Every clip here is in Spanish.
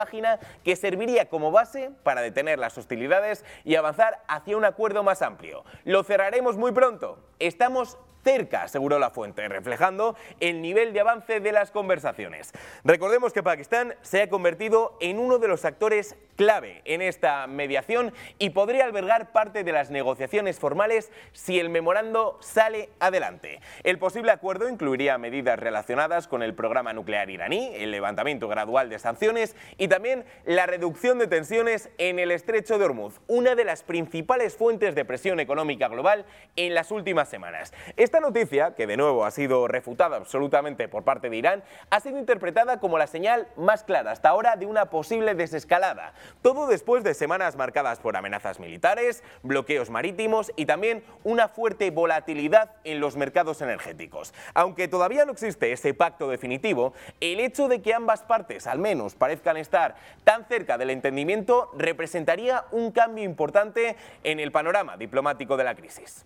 página que serviría como base para detener las hostilidades y avanzar hacia un acuerdo más amplio. Lo cerraremos muy pronto. Estamos cerca, aseguró la fuente, reflejando el nivel de avance de las conversaciones. Recordemos que Pakistán se ha convertido en uno de los actores clave en esta mediación y podría albergar parte de las negociaciones formales si el memorando sale adelante. El posible acuerdo incluiría medidas relacionadas con el programa nuclear iraní, el levantamiento gradual de sanciones y también la reducción de tensiones en el estrecho de Hormuz, una de las principales fuentes de presión económica global en las últimas semanas. Esta noticia, que de nuevo ha sido refutada absolutamente por parte de Irán, ha sido interpretada como la señal más clara hasta ahora de una posible desescalada. Todo después de semanas marcadas por amenazas militares, bloqueos marítimos y también una fuerte volatilidad en los mercados energéticos. Aunque todavía no existe ese pacto definitivo, el hecho de que ambas partes al menos parezcan estar tan cerca del entendimiento representaría un cambio importante en el panorama diplomático de la crisis.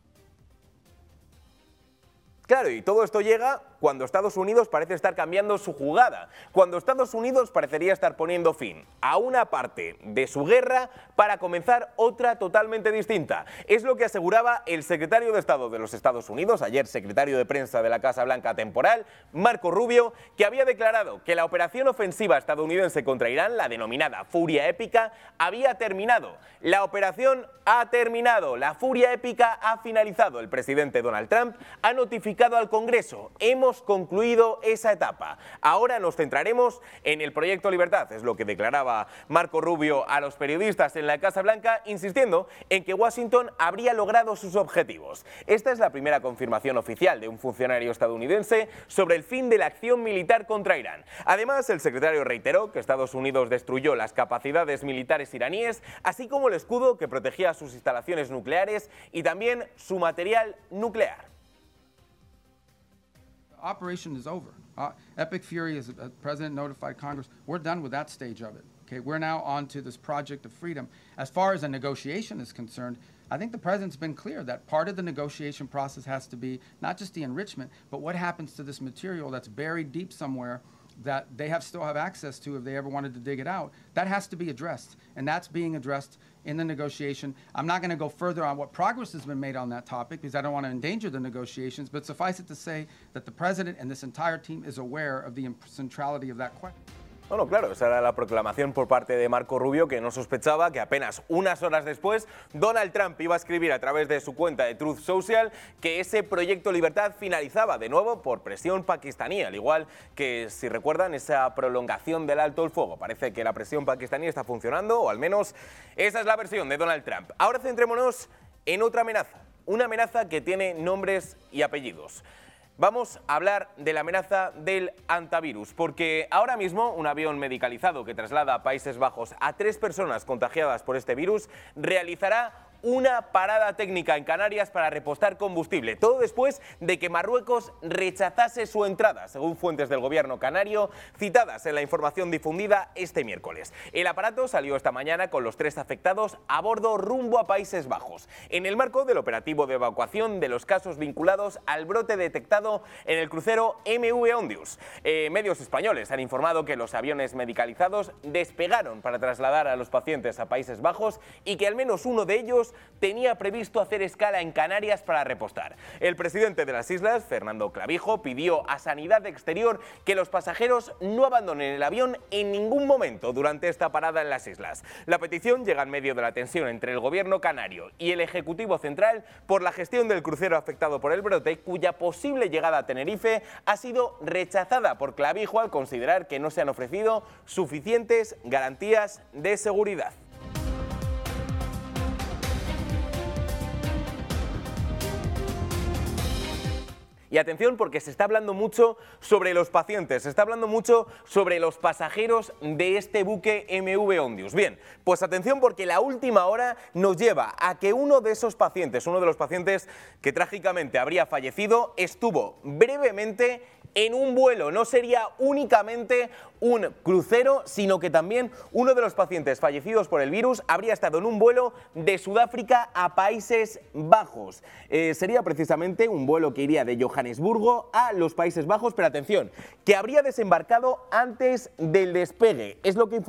Claro, y todo esto llega cuando Estados Unidos parece estar cambiando su jugada, cuando Estados Unidos parecería estar poniendo fin a una parte de su guerra para comenzar otra totalmente distinta. Es lo que aseguraba el secretario de Estado de los Estados Unidos, ayer secretario de prensa de la Casa Blanca temporal, Marco Rubio, que había declarado que la operación ofensiva estadounidense contra Irán, la denominada Furia Épica, había terminado. La operación ha terminado, la Furia Épica ha finalizado. El presidente Donald Trump ha notificado al Congreso: hemos concluido esa etapa. Ahora nos centraremos en el Proyecto Libertad, es lo que declaraba Marco Rubio a los periodistas en la Casa Blanca, insistiendo en que Washington habría logrado sus objetivos. Esta es la primera confirmación oficial de un funcionario estadounidense sobre el fin de la acción militar contra Irán. Además, el secretario reiteró que Estados Unidos destruyó las capacidades militares iraníes, así como el escudo que protegía sus instalaciones nucleares y también su material nuclear. Operation is over. Epic Fury, as the president notified Congress, we're done with that stage of it. Okay, we're now on to this project of freedom. As far as a negotiation is concerned, I think the president's been clear that part of the negotiation process has to be not just the enrichment, but what happens to this material that's buried deep somewhere that they still have access to if they ever wanted to dig it out. That has to be addressed, and that's being addressed in the negotiation. I'm not going to go further on what progress has been made on that topic because I don't want to endanger the negotiations, but suffice it to say that the president and this entire team is aware of the centrality of that question. Bueno, claro, esa era la proclamación por parte de Marco Rubio, que no sospechaba que apenas unas horas después Donald Trump iba a escribir a través de su cuenta de Truth Social que ese Proyecto Libertad finalizaba de nuevo por presión pakistaní, al igual que, si recuerdan, esa prolongación del alto el fuego. Parece que la presión pakistaní está funcionando, o al menos esa es la versión de Donald Trump. Ahora centrémonos en otra amenaza, una amenaza que tiene nombres y apellidos. Vamos a hablar de la amenaza del hantavirus, porque ahora mismo un avión medicalizado que traslada a Países Bajos a 3 personas contagiadas por este virus realizará una parada técnica en Canarias para repostar combustible, todo después de que Marruecos rechazase su entrada, según fuentes del gobierno canario citadas en la información difundida este miércoles. El aparato salió esta mañana con los 3 afectados a bordo rumbo a Países Bajos, en el marco del operativo de evacuación de los casos vinculados al brote detectado en el crucero MV Ondius. Medios españoles han informado que los aviones medicalizados despegaron para trasladar a los pacientes a Países Bajos y que al menos uno de ellos tenía previsto hacer escala en Canarias para repostar. El presidente de las islas, Fernando Clavijo, pidió a Sanidad Exterior que los pasajeros no abandonen el avión en ningún momento durante esta parada en las islas. La petición llega en medio de la tensión entre el gobierno canario y el Ejecutivo Central por la gestión del crucero afectado por el brote, cuya posible llegada a Tenerife ha sido rechazada por Clavijo al considerar que no se han ofrecido suficientes garantías de seguridad. Y atención, porque se está hablando mucho sobre los pacientes, se está hablando mucho sobre los pasajeros de este buque MV Ondius. Bien, pues atención, porque la última hora nos lleva a que uno de esos pacientes, uno de los pacientes que trágicamente habría fallecido, estuvo brevemente en un vuelo. No sería únicamente un crucero, sino que también uno de los pacientes fallecidos por el virus habría estado en un vuelo de Sudáfrica a Países Bajos. Sería precisamente un vuelo que iría de Johannesburgo a los Países Bajos, pero atención, que habría desembarcado antes del despegue. Es lo que